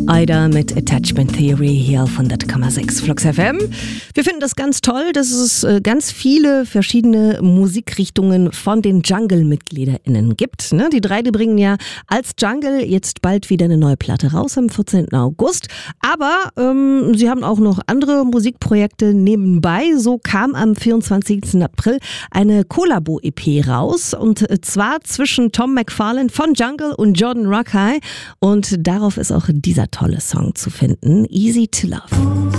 Ida mit Attachment Theory hier auf 100,6 Flux FM. Wir finden das ganz toll, dass es ganz viele verschiedene Musikrichtungen von den Jungle-MitgliederInnen gibt. Ne? Die drei, die bringen ja als Jungle jetzt bald wieder eine neue Platte raus am 14. August. Aber sie haben auch noch andere Musikprojekte nebenbei. So kam am 24. April eine Collabo-EP raus. Und zwar zwischen Tom McFarlane von Jungle und Jordan Rakei. Und darauf ist auch dieser tolle Song zu finden, Easy to Love.